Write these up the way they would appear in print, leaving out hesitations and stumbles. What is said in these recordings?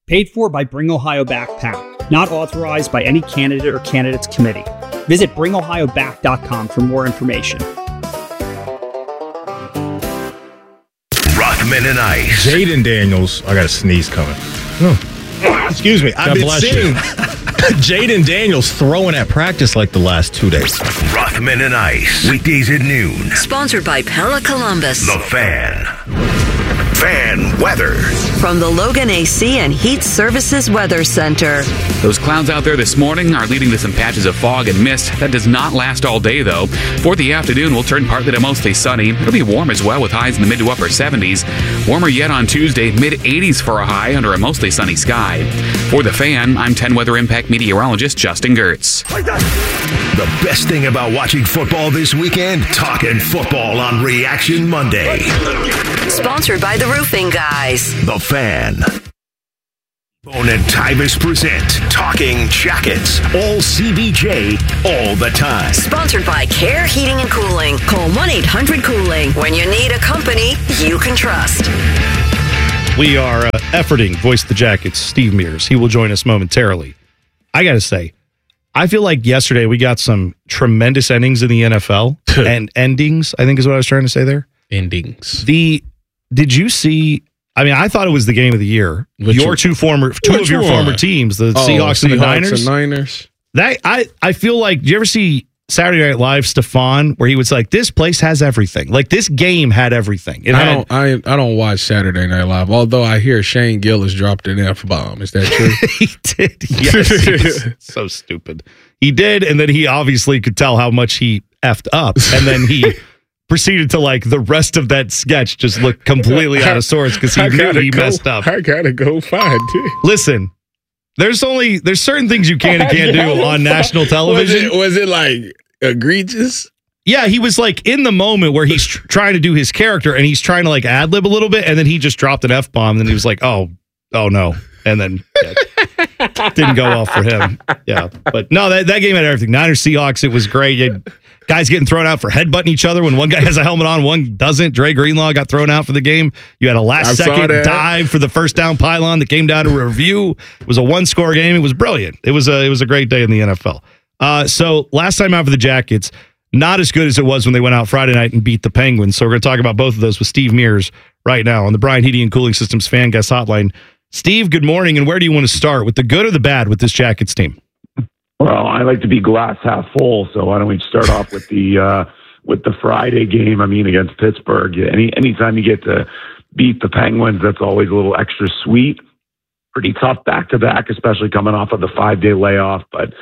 Paid for by Bring Ohio Back PAC. Not authorized by any candidate or candidates committee. Visit bringohioback.com for more information. Rothman and Ice. Jaden Daniels. I got a sneeze coming. Excuse me. I've been seeing Jaden Daniels throwing at practice like the last 2 days. Rothman and Ice. Weekdays at noon. Sponsored by Pella Columbus. The Fan. Fan weather. From the Logan AC and Heat Services Weather Center. Those clouds out there this morning are leading to some patches of fog and mist. That does not last all day, though. For the afternoon, we'll turn partly to mostly sunny. It'll be warm as well with highs in the mid to upper 70s. Warmer yet on Tuesday, mid-80s for a high under a mostly sunny sky. For The Fan, I'm 10 Weather Impact meteorologist Justin Gertz. The best thing about watching football this weekend? Talking football on Reaction Monday. Sponsored by the Roofing Guys. The Fan. Bone and Tyvis present Talking Jackets. All CBJ, all the time. Sponsored by Care Heating and Cooling. Call 1-800-COOLING. When you need a company you can trust. We are efforting Voice the Jackets, Steve Mears. He will join us momentarily. I got to say, I feel like yesterday we got some tremendous endings in the NFL. And endings, I think is what I was trying to say there. Endings. Did you see... I mean, I thought it was the game of the year. Two of your former teams, the Seahawks and the Niners. I feel like, do you ever see Saturday Night Live, Stefan, where he was like, this place has everything. Like, this game had everything. I don't watch Saturday Night Live, although I hear Shane Gillis dropped an F-bomb. Is that true? He did. Yes. He was so stupid. He did, and then he obviously could tell how much he effed up, and then he... proceeded to, like, the rest of that sketch just looked completely out of sorts because he knew he messed up. I gotta go find it. Listen, there's certain things you can and can't do on national television. Was it like egregious? Yeah, he was like in the moment where he's trying to do his character and he's trying to like ad lib a little bit, and then he just dropped an F-bomb and he was like, oh no. And then didn't go well for him. Yeah. But no, that game had everything. Niners Seahawks, it was great. You had guys getting thrown out for headbutting each other when one guy has a helmet on, one doesn't. Dre Greenlaw got thrown out for the game. You had a last-second dive for the first down pylon that came down to review. It was a one-score game. It was brilliant. It was a great day in the NFL. So last time out for the Jackets, not as good as it was when they went out Friday night and beat the Penguins. So we're going to talk about both of those with Steve Mears right now on the Brian Heating and Cooling Systems Fan Guest Hotline. Steve, good morning, and where do you want to start, with the good or the bad with this Jackets team? Well, I like to be glass half full, so why don't we start off with the Friday game? I mean, against Pittsburgh. Anytime you get to beat the Penguins, that's always a little extra sweet. Pretty tough back-to-back, especially coming off of the 5-day layoff. But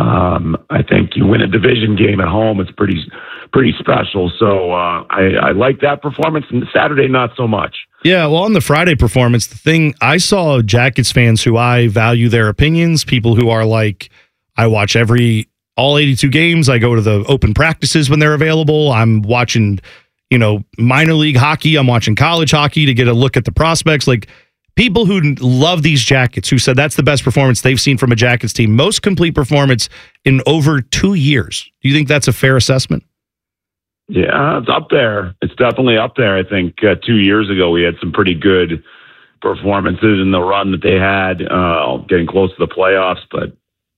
I think you win a division game at home, it's pretty special. So I like that performance. And Saturday, not so much. Yeah, well, on the Friday performance, the thing, I saw Jackets fans who I value their opinions, people who are like, I watch all 82 games. I go to the open practices when they're available. I'm watching, minor league hockey. I'm watching college hockey to get a look at the prospects. Like, people who love these Jackets, who said that's the best performance they've seen from a Jackets team, most complete performance in over 2 years. Do you think that's a fair assessment? Yeah, it's up there. It's definitely up there. I think 2 years ago we had some pretty good performances in the run that they had, getting close to the playoffs. But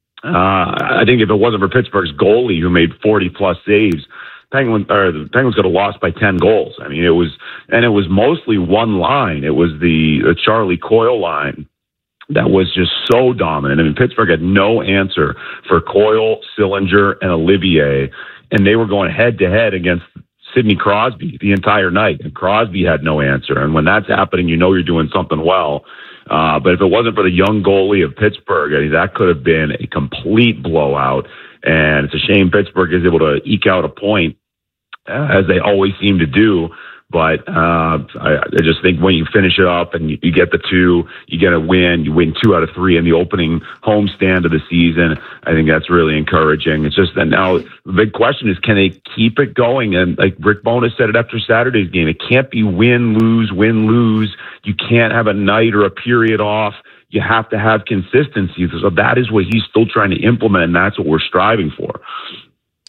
I think if it wasn't for Pittsburgh's goalie, who made 40-plus saves, the Penguins could have lost by 10 goals. I mean, it was mostly one line. It was the Charlie Coyle line that was just so dominant. I mean, Pittsburgh had no answer for Coyle, Sillinger, and Olivier, and they were going head-to-head against Sidney Crosby the entire night, and Crosby had no answer. And when that's happening, you know you're doing something well. But if it wasn't for the young goalie of Pittsburgh, I mean, that could have been a complete blowout. And it's a shame Pittsburgh is able to eke out a point, as they always seem to do. But I just think when you finish it up and you get the two, you get a win, you win 2 out of 3 in the opening homestand of the season. I think that's really encouraging. It's just that now the big question is, can they keep it going? And like Rick Bowness said it after Saturday's game, it can't be win, lose. You can't have a night or a period off. You have to have consistency. So that is what he's still trying to implement, and that's what we're striving for.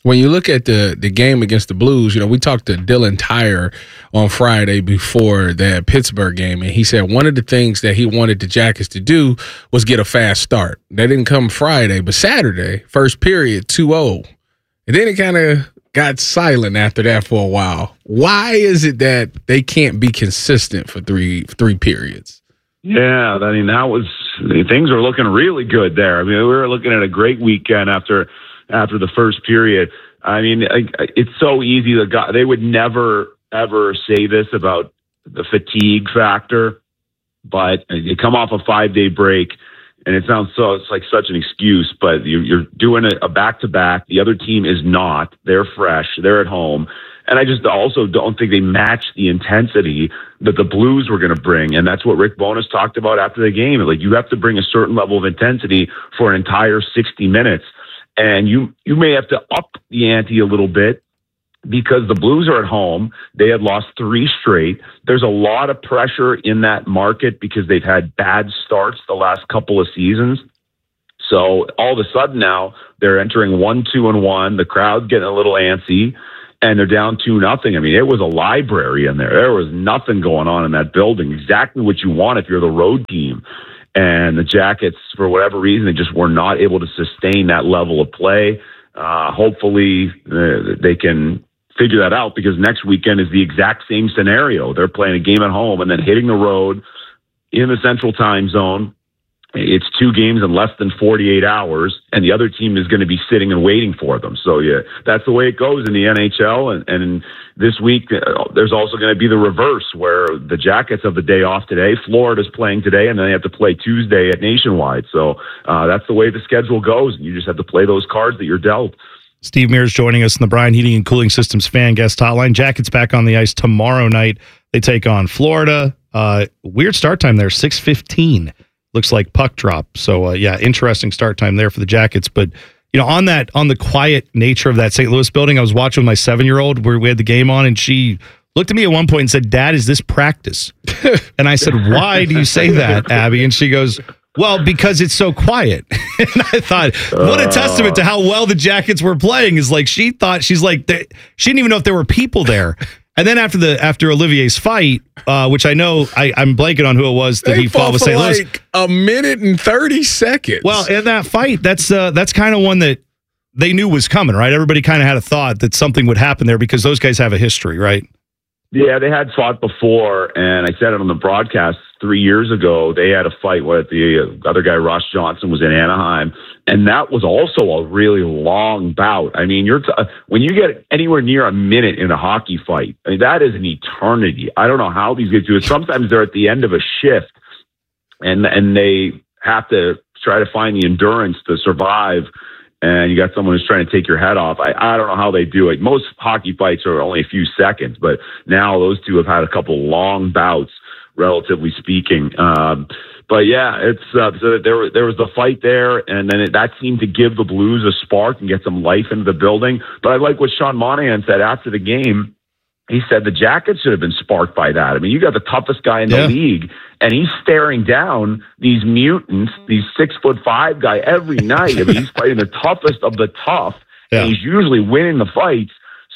When you look at the game against the Blues, we talked to Dylan Tyre on Friday before that Pittsburgh game, and he said one of the things that he wanted the Jackets to do was get a fast start. That didn't come Friday, but Saturday, first period, 2-0. And then it kind of got silent after that for a while. Why is it that they can't be consistent for three periods? Yeah, I mean, things are looking really good there. I mean, we were looking at a great weekend after the first period. I mean, it's so easy. They would never, ever say this about the fatigue factor, but you come off a 5-day break, and it's like such an excuse, but you're doing a back-to-back. The other team is not. They're fresh. They're at home. And I just also don't think they match the intensity that the Blues were going to bring. And that's what Rick Bowness talked about after the game. Like, you have to bring a certain level of intensity for an entire 60 minutes. And you may have to up the ante a little bit because the Blues are at home. They had lost 3 straight. There's a lot of pressure in that market because they've had bad starts the last couple of seasons. So all of a sudden now they're entering 1-2-1. The crowd's getting a little antsy, and they're down 2-0. I mean, it was a library in there. There was nothing going on in that building. Exactly what you want if you're the road team. And the Jackets, for whatever reason, they just were not able to sustain that level of play. Hopefully they can figure that out, because next weekend is the exact same scenario. They're playing a game at home and then hitting the road in the Central Time Zone. It's 2 games in less than 48 hours, and the other team is going to be sitting and waiting for them. So, yeah, that's the way it goes in the NHL. And this week, there's also going to be the reverse, where the Jackets have the day off today. Florida's playing today, and then they have to play Tuesday at Nationwide. So that's the way the schedule goes. You just have to play those cards that you're dealt. Steve Mears joining us in the Bryan Heating and Cooling Systems fan guest hotline. Jackets back on the ice tomorrow night. They take on Florida. Weird start time there, 6:15. Looks like puck drop. So, interesting start time there for the Jackets. But, on the quiet nature of that St. Louis building, I was watching with my 7-year-old where we had the game on, and she looked at me at one point and said, "Dad, is this practice?" And I said, "Why do you say that, Abby?" And she goes, "Well, because it's so quiet." And I thought, what a testament to how well the Jackets were playing. Is like, she thought, she didn't even know if there were people there. And then after Olivier's fight, which I know I'm blanking on who it was that he fought with St. Louis. Like a minute and 30 seconds. Well, in that fight, that's kind of one that they knew was coming, right? Everybody kind of had a thought that something would happen there because those guys have a history, right? Yeah, they had fought before, and I said it on the broadcast 3 years ago. They had a fight with the other guy, Ross Johnson, was in Anaheim, and that was also a really long bout. I mean, when you get anywhere near a minute in a hockey fight, I mean, that is an eternity. I don't know how these guys do it. Sometimes they're at the end of a shift, and they have to try to find the endurance to survive. And you got someone who's trying to take your head off. I don't know how they do it. Most hockey fights are only a few seconds, but now those two have had a couple long bouts, relatively speaking. But yeah, it's so there was the fight there, and then that seemed to give the Blues a spark and get some life into the building. But I like what Sean Monahan said after the game. He said the Jackets should have been sparked by that. I mean, you got the toughest guy in the league, and he's staring down these mutants, these 6'5" guy every night. I mean, he's fighting the toughest of the tough, and he's usually winning the fights.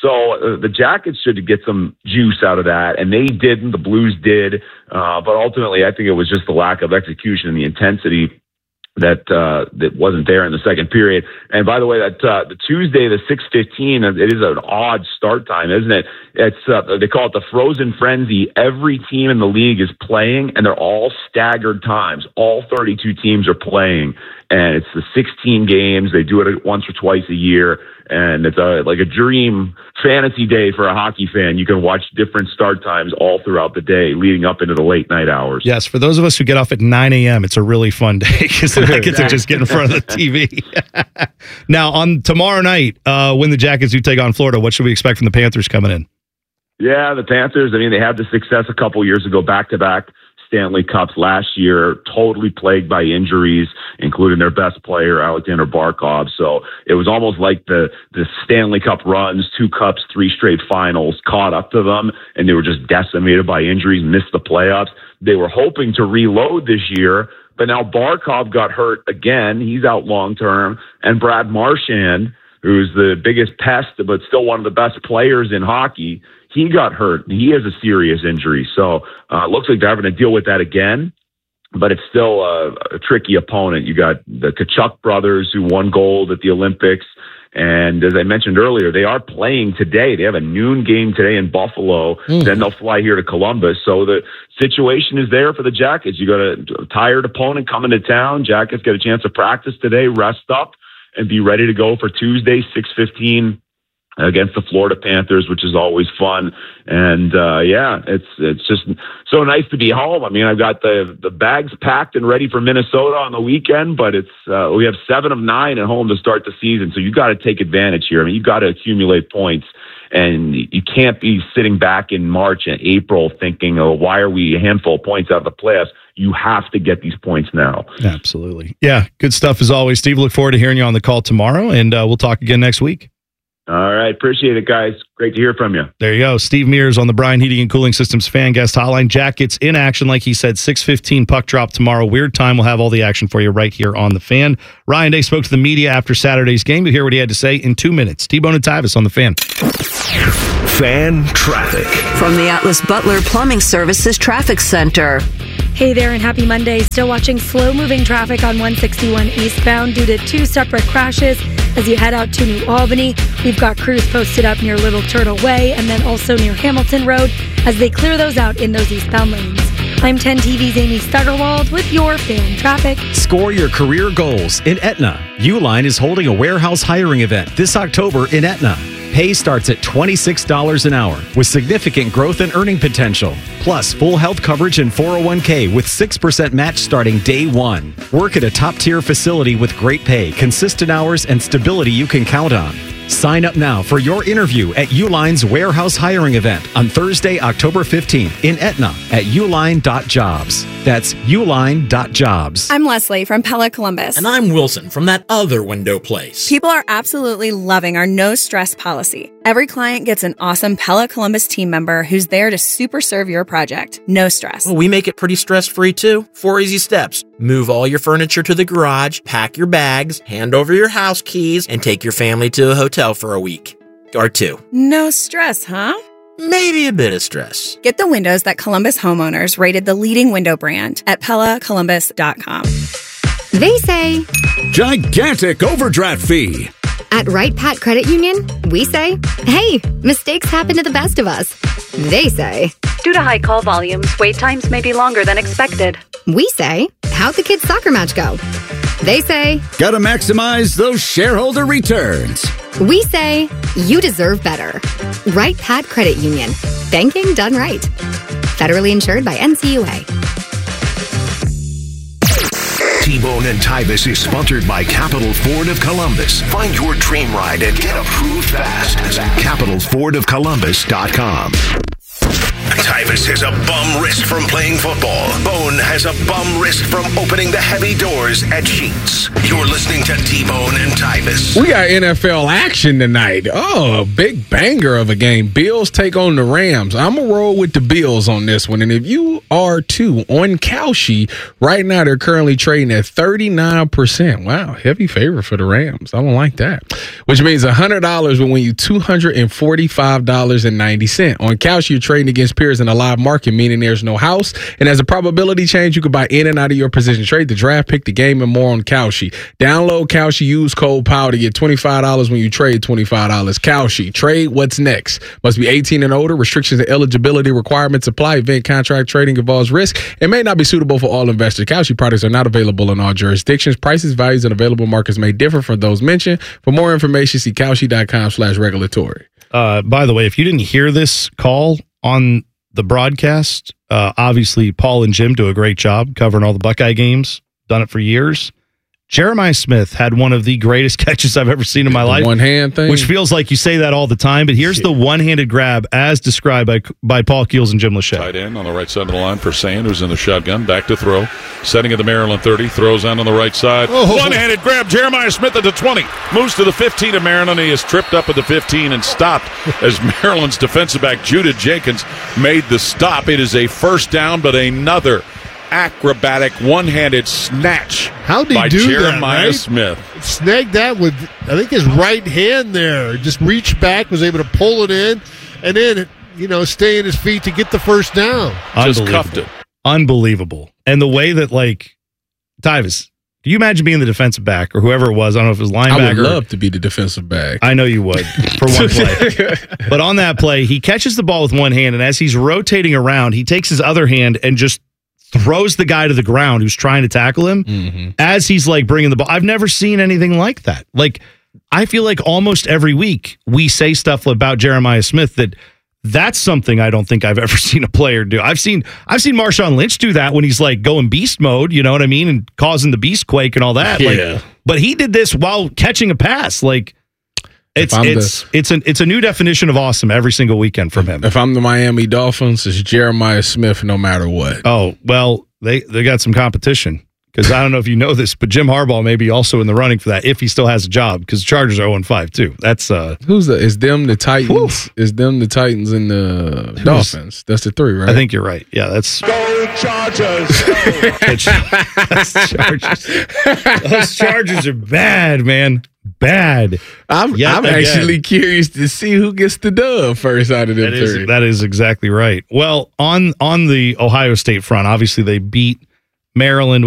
So the Jackets should get some juice out of that, and they didn't. The Blues did, but ultimately, I think it was just the lack of execution and the intensity that wasn't there in the second period. And by the way, that the Tuesday, the 6:15, it is an odd start time, isn't it? It's they call it the frozen frenzy. Every team in the league is playing, and they're all staggered times. All 32 teams are playing, and it's the 16 games. They do it once or twice a year, and it's like a dream fantasy day for a hockey fan. You can watch different start times all throughout the day, leading up into the late night hours. Yes, for those of us who get off at 9 a.m., it's a really fun day because then I get to just get in front of the TV. Now, on tomorrow night, when the Jackets do take on Florida, what should we expect from the Panthers coming in? Yeah, the Panthers, I mean, they had the success a couple years ago, back-to-back Stanley Cups last year, totally plagued by injuries, including their best player, Alexander Barkov. So it was almost like the Stanley Cup runs, 2 cups, 3 straight finals caught up to them, and they were just decimated by injuries, missed the playoffs. They were hoping to reload this year, but now Barkov got hurt again. He's out long-term, and Brad Marchand, who's the biggest pest, but still one of the best players in hockey, he got hurt. He has a serious injury. So it looks like they're having to deal with that again. But it's still a tricky opponent. You got the Tkachuk brothers who won gold at the Olympics. And as I mentioned earlier, they are playing today. They have a noon game today in Buffalo. Then they'll fly here to Columbus. So the situation is there for the Jackets. You got a tired opponent coming to town. Jackets get a chance to practice today, rest up, and be ready to go for Tuesday, 6:15. Against the Florida Panthers, which is always fun. And it's just so nice to be home. I mean, I've got the bags packed and ready for Minnesota on the weekend, but it's we have 7 of 9 at home to start the season. So you got to take advantage here. I mean, you got to accumulate points, and you can't be sitting back in March and April thinking, oh, why are we a handful of points out of the playoffs? You have to get these points now. Absolutely. Yeah, good stuff as always, Steve. Look forward to hearing you on the call tomorrow, and we'll talk again next week. All right. Appreciate it, guys. Great to hear from you. There you go. Steve Mears on the Bryan Heating and Cooling Systems fan guest hotline. Jackets in action, like he said, 6:15 puck drop tomorrow. Weird time. We'll have all the action for you right here on the Fan. Ryan Day spoke to the media after Saturday's game. You'll hear what he had to say in 2 minutes. T-Bone and Tyvis on the Fan. Fan traffic. From the Atlas Butler Plumbing Services Traffic Center. Hey there and happy Monday. Still watching slow-moving traffic on 161 eastbound due to 2 separate crashes as you head out to New Albany. We've got crews posted up near Little Turtle Way and then also near Hamilton Road as they clear those out in those eastbound lanes. I'm 10 TV's Amy Stuggerwald with your Fan Traffic. Score your career goals in Aetna. Uline is holding a warehouse hiring event this October in Aetna. Pay starts at $26 an hour with significant growth and earning potential. Plus, full health coverage and 401k with 6% match starting day one. Work at a top-tier facility with great pay, consistent hours, and stability you can count on. Sign up now for your interview at Uline's warehouse hiring event on Thursday, October 15th in Aetna at uline.jobs. That's uline.jobs. I'm Leslie from Pella Columbus. And I'm Wilson from that other window place. People are absolutely loving our no stress policy. Every client gets an awesome Pella Columbus team member who's there to super serve your project. No stress. Well, we make it pretty stress-free too. 4 easy steps. Move all your furniture to the garage, pack your bags, hand over your house keys, and take your family to a hotel for a week. Or 2. No stress, huh? Maybe a bit of stress. Get the windows that Columbus homeowners rated the leading window brand at PellaColumbus.com. They say, gigantic overdraft fee. At Wright Pat Credit Union, we say, hey, mistakes happen to the best of us. They say, due to high call volumes, wait times may be longer than expected. We say, how'd the kids' soccer match go? They say, gotta maximize those shareholder returns. We say, you deserve better. Wright Pat Credit Union. Banking done right. Federally insured by NCUA. T-Bone and Tyvis is sponsored by Capital Ford of Columbus. Find your dream ride and get approved fast at CapitalFordOfColumbus.com. Tyvis has a bum wrist from playing football. Bone has a bum wrist from opening the heavy doors at Sheetz. You're listening to T-Bone and Tyvis. We got NFL action tonight. Oh, a big banger of a game. Bills take on the Rams. I'm going to roll with the Bills on this one. And if you are too, on Kalshi, right now they're currently trading at 39%. Wow, heavy favor for the Rams. I don't like that. Which means $100 will win you $245.90. On Kalshi, you're trading against peers in a live market, meaning there's no house. And as a probability change, you can buy in and out of your position. Trade the draft, pick the game, and more on Kalshi. Download Kalshi, use code POWER to get $25 when you trade $25. Kalshi, trade what's next. Must be 18 and older. Restrictions and eligibility requirements apply. Event contract trading involves risk and may not be suitable for all investors. Kalshi products are not available in all jurisdictions. Prices, values, and available markets may differ from those mentioned. For more information, see Kalshi.com/regulatory. By the way, if you didn't hear this call on the broadcast, obviously Paul and Jim do a great job covering all the Buckeye games. Done it for years. Jeremiah Smith had one of the greatest catches I've ever seen in my life. One-hand thing. Which feels like you say that all the time, but here's the one-handed grab as described by Paul Keels and Jim Lachey. Tight end on the right side of the line for Sand, who's in the shotgun. Back to throw. Setting at the Maryland 30. Throws on the right side. Oh. One-handed grab. Jeremiah Smith at the 20. Moves to the 15 of Maryland. He is tripped up at the 15 and stopped as Maryland's defensive back, Judah Jenkins, made the stop. It is a first down, but another acrobatic one-handed snatch How did he by do Jeremiah that, right? Smith. Snagged that with, I think, his right hand there. Just reached back, was able to pull it in, and then, stay in his feet to get the first down. Just cuffed it. Unbelievable. And the way that, Tyvis, do you imagine being the defensive back or whoever it was? I don't know if it was linebacker. I would love to be the defensive back. I know you would for one play. But on that play, he catches the ball with one hand, and as he's rotating around, he takes his other hand and just throws the guy to the ground who's trying to tackle him as he's bringing the ball. I've never seen anything like that. I feel like almost every week we say stuff about Jeremiah Smith that's something I don't think I've ever seen a player do. I've seen Marshawn Lynch do that when he's going beast mode, you know what I mean, and causing the beast quake and all that. Yeah. But he did this while catching a pass. It's a new definition of awesome every single weekend from him. If I'm the Miami Dolphins, it's Jeremiah Smith no matter what. Oh, well, they got some competition. Because I don't know if you know this, but Jim Harbaugh may be also in the running for that if he still has a job. Because the Chargers are 0-5 too. That's who's the? Is them the Titans? Whew. Is them the Titans and the Dolphins? That's the three, right? I think you're right. Yeah, that's Go Chargers. That's Chargers. Those Chargers are bad, man. Bad. I'm actually curious to see who gets the dub first out of them three. That is exactly right. Well, on the Ohio State front, obviously they beat Maryland.